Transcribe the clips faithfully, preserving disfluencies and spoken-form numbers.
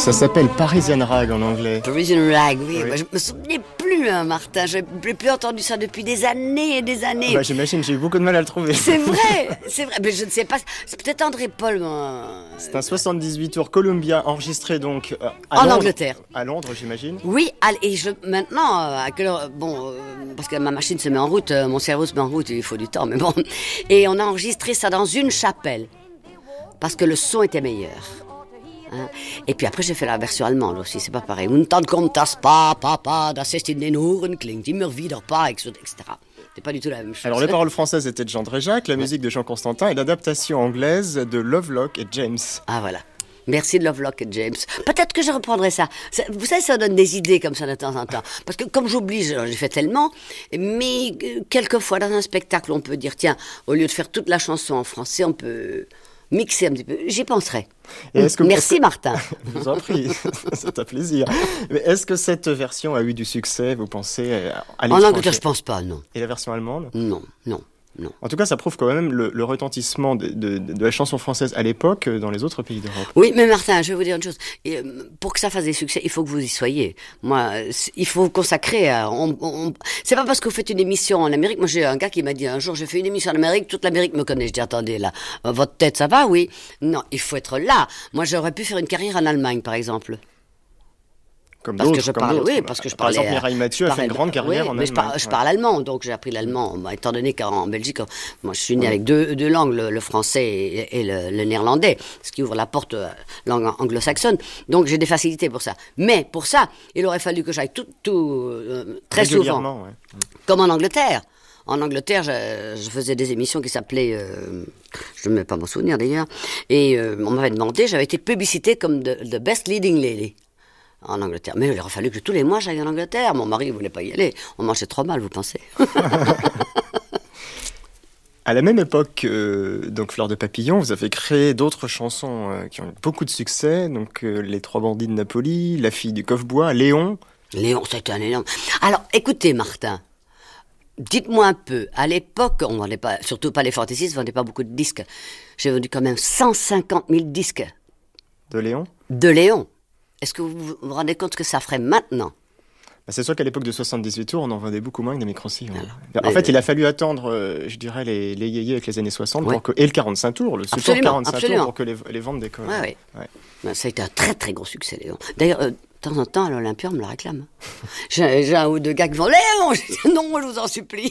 Ça s'appelle Parisian Rag en anglais. Parisian Rag, oui. Oui. Moi, je me souvenais plus, hein, Martin. Je n'ai plus entendu ça depuis des années et des années. Bah, j'imagine, j'ai eu beaucoup de mal à le trouver. C'est vrai, c'est vrai. Mais je ne sais pas. C'est peut-être André Paul. Moi. C'est un soixante-dix-huit tours Columbia enregistré donc euh, à En Londres. Angleterre. À Londres, j'imagine. Oui, et je, maintenant, euh, à quelle heure, bon, euh, parce que ma machine se met en route, euh, mon cerveau se met en route, il faut du temps, mais bon. Et on a enregistré ça dans une chapelle, parce que le son était meilleur. Hein. Et puis après, j'ai fait la version allemande aussi, c'est pas pareil. Und dann kommt das Papa, das ist in den Ohren klingt immer wieder pas, et cetera. C'est pas du tout la même chose. Alors, les paroles françaises étaient de Jean Dréjac, la ouais. musique de Jean Constantin et l'adaptation anglaise de Lovelock et James. Ah, voilà. Merci de Lovelock et James. Peut-être que je reprendrai ça. ça. Vous savez, ça donne des idées comme ça de temps en temps. Parce que comme j'oublie, j'ai fait tellement, mais euh, quelquefois dans un spectacle, on peut dire, tiens, au lieu de faire toute la chanson en français, on peut mixer un petit peu. J'y penserai. Et est-ce que, Merci est-ce que... Martin. Je vous en prie, c'est un plaisir. Mais est-ce que cette version a eu du succès, vous pensez, à l'étranger? En Angleterre, je pense pas, non. Et la version allemande? Non, non. Non. En tout cas, ça prouve quand même le, le retentissement de, de, de la chanson française à l'époque dans les autres pays d'Europe. Oui, mais Martin, je vais vous dire une chose. Et, pour que ça fasse des succès, il faut que vous y soyez. Moi, il faut vous consacrer. À, on, on, c'est pas parce que vous faites une émission en Amérique. Moi, j'ai un gars qui m'a dit un jour, j'ai fait une émission en Amérique, toute l'Amérique me connaît. Je dis, attendez, là, votre tête, ça va, oui. Non, il faut être là. Moi, j'aurais pu faire une carrière en Allemagne, par exemple. Comme parce d'autres, que je comme parle, d'autres. oui, parce que je Par parlais. exemple, Mireille Mathieu a fait une grande carrière oui, en mais Allemagne. Je parle, je ouais. parle allemand, donc j'ai appris l'allemand. Bah, étant donné qu'en Belgique, moi, je suis né ouais. avec deux, deux langues, le, le français et, et le, le néerlandais, ce qui ouvre la porte à la langue anglo-saxonne. Donc j'ai des facilités pour ça. Mais pour ça, il aurait fallu que j'aille tout, tout euh, très souvent, ouais. comme en Angleterre. En Angleterre, je, je faisais des émissions qui s'appelaient, euh, je ne vais pas m'en souvenir d'ailleurs, et euh, on m'avait demandé, j'avais été publicitée comme the, the best leading lady. En Angleterre. Mais il aurait fallu que tous les mois j'aille en Angleterre. Mon mari ne voulait pas y aller. On mangeait trop mal, vous pensez? À la même époque, euh, donc Fleur de Papillon, vous avez créé d'autres chansons euh, qui ont eu beaucoup de succès. Donc euh, Les Trois Bandits de Napoli, La Fille du Coffre-Bois, Léon. Léon, c'était un énorme. Alors, écoutez, Martin, dites-moi un peu. À l'époque, on vendait pas, surtout pas les fantaisistes, on vendait pas beaucoup de disques. J'ai vendu quand même cent cinquante mille disques. De Léon? De Léon. Est-ce que vous vous rendez compte ce que ça ferait maintenant? Bah c'est sûr qu'à l'époque de soixante-dix-huit tours, on en vendait beaucoup moins que des micro-si. Ouais. Alors, en fait, euh... il a fallu attendre, euh, je dirais, les, les yéyés avec les années soixante ouais. pour que, et le quarante-cinq tours, le tour quarante-cinq absolument. tours pour que les, les ventes décollent. Ouais, ouais. Ouais. Ben, ça a été un très très gros succès, Léon. D'ailleurs, euh, de temps en temps, à l'Olympia, on me la réclame. J'ai, j'ai un ou deux gars qui vont Léon, je dis, non, je vous en supplie.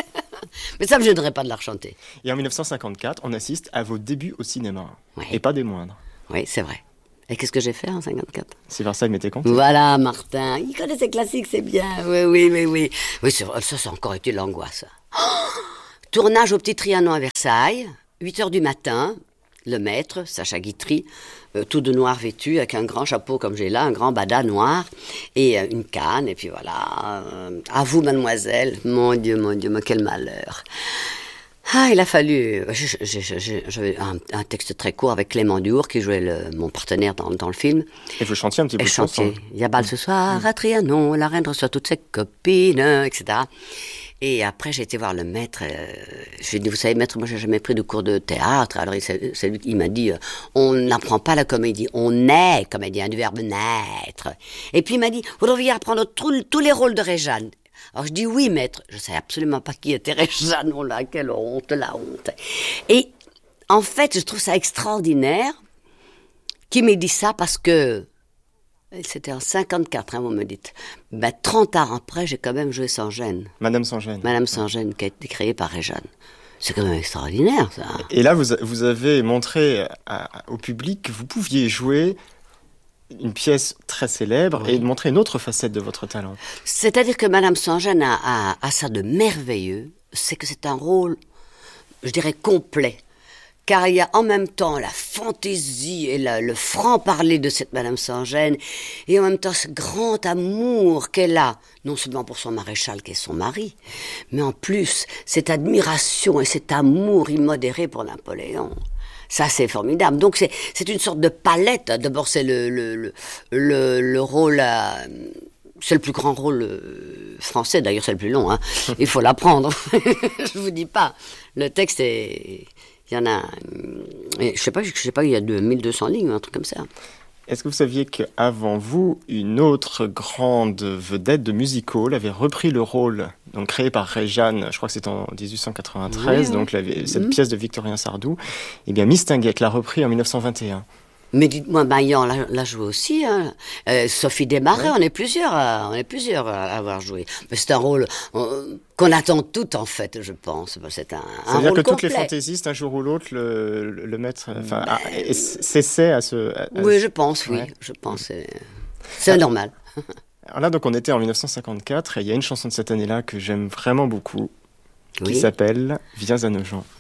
Mais ça ne me gênerait pas de la rechanter. Et en mille neuf cent cinquante-quatre, on assiste à vos débuts au cinéma. Ouais. Et pas des moindres. Oui, c'est vrai. Et qu'est-ce que j'ai fait en cinquante-quatre? Si Versailles m'était compte. Voilà, Martin. Il connaît ses classiques, c'est bien. Oui, oui, oui, oui. Oui, c'est vrai, ça, ça a encore été l'angoisse. Oh, tournage au Petit Trianon à Versailles, huit heures du matin. Le maître, Sacha Guitry, euh, tout de noir vêtu, avec un grand chapeau comme j'ai là, un grand bada noir, et euh, une canne, et puis voilà. Euh, à vous, mademoiselle. Mon Dieu, mon Dieu, mais quel malheur. Ah, il a fallu... Je, je, je, j'avais un, un texte très court avec Clément Duhour, qui jouait le, mon partenaire dans, dans le film. Et vous chantiez un petit peu de chanson. Il y a bal ce soir à Trianon, la reine reçoit toutes ses copines, et cetera. Et après, j'ai été voir le maître. Euh, je lui ai dit, vous savez, maître, moi, j'ai jamais pris de cours de théâtre. Alors, il, c'est, c'est lui, il m'a dit, euh, on n'apprend pas la comédie, on est comédien, du verbe naître. Et puis, il m'a dit, vous devriez apprendre tout, tous les rôles de Réjeanne. Alors je dis oui, maître. Je ne savais absolument pas qui était Réjeanne. Oh là, quelle honte, la honte. Et en fait, je trouve ça extraordinaire qu'il m'ait dit ça parce que c'était en cinquante-quatre, hein, vous me dites. Ben, trente ans après, j'ai quand même joué Sans gêne. Madame Sans gêne. Madame Sans gêne, qui a été créée par Réjeanne. C'est quand même extraordinaire, ça. Et là, vous, vous avez montré à, au public que vous pouviez jouer une pièce très célèbre oui. et de montrer une autre facette de votre talent. C'est-à-dire que Madame Sans gêne a, a, a ça de merveilleux, c'est que c'est un rôle, je dirais, complet. Car il y a en même temps la fantaisie et la, le franc-parler de cette Madame Sans gêne, et en même temps ce grand amour qu'elle a, non seulement pour son maréchal qui est son mari, mais en plus cette admiration et cet amour immodéré pour Napoléon. Ça, c'est formidable. Donc, c'est, c'est une sorte de palette. D'abord, c'est le, le, le, le, le rôle... Euh, c'est le plus grand rôle euh, français. D'ailleurs, c'est le plus long. Hein. Il faut l'apprendre. Je vous dis pas. Le texte est... Il y en a... Je sais pas, je sais pas, il y a mille deux cents lignes, un truc comme ça. Est-ce que vous saviez qu'avant vous, une autre grande vedette de music hall avait repris le rôle, donc créé par Réjeanne, je crois que c'était en dix-huit cent quatre-vingt-treize, oui, donc la, cette mmh. pièce de Victorien Sardou, eh bien Mistinguett l'a repris en dix-neuf cent vingt et un. Mais dites-moi, Maillan l'a, l'a joué aussi. Hein. Euh, Sophie Desmarais, ouais. on est plusieurs, à, on est plusieurs à avoir joué. Mais c'est un rôle euh, qu'on attend toutes en fait, je pense. C'est un, un C'est-à-dire rôle que complet. Toutes les fantaisistes, un jour ou l'autre, le, le, le mettre, enfin, ben... à, cessaient à se. À, oui, à... je pense, oui, ouais. je pense. C'est, c'est ah. normal. Alors là, donc, on était en dix-neuf cent cinquante-quatre et il y a une chanson de cette année-là que j'aime vraiment beaucoup, qui oui. s'appelle Viens à nos gens.